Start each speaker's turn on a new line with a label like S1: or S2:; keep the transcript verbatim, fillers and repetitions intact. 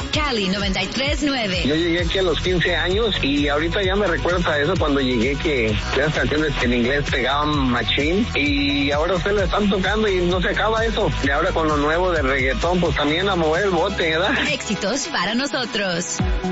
S1: Cali noventa y tres nueve.
S2: Yo llegué aquí a los quince años y ahorita ya me recuerdo a eso cuando llegué, que las canciones en inglés pegaban machín, y ahora ustedes le están tocando y no se acaba eso. Y ahora con lo nuevo de reggaetón, pues también a mover el bote, ¿verdad?
S1: Éxitos para nosotros.